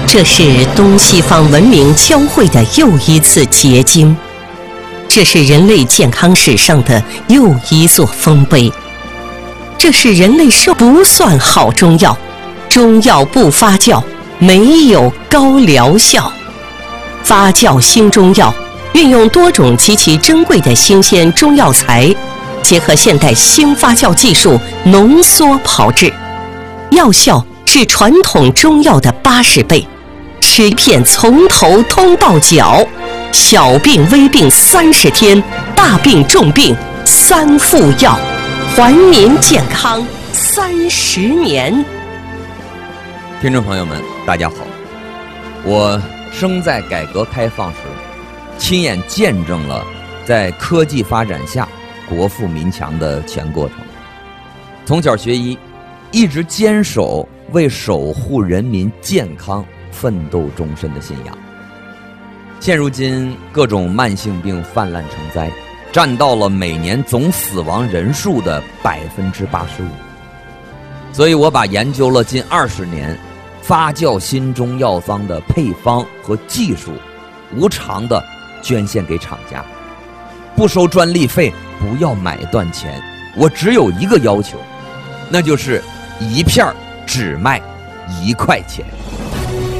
这是东西方文明交汇的又一次结晶，这是人类健康史上的又一座丰碑。这是人类不算好中药，中药不发酵，没有高疗效。发酵新中药，运用多种极其珍贵的新鲜中药材，结合现代新发酵技术浓缩炮制，药效是传统中药的80倍，吃一片从头通到脚，小病微病30天，大病重病3副药，还您健康30年。 听众朋友们，大家好，我生在改革开放时，亲眼见证了在科技发展下国富民强的全过程。从小学医，一直坚守为守护人民健康奋斗终身的信仰。现如今各种慢性病泛滥成灾，占到了每年总死亡人数的85%。所以我把研究了近20年发酵新中药方的配方和技术无偿的捐献给厂家，不收专利费，不要买断钱。我只有一个要求，那就是一片只卖1块钱。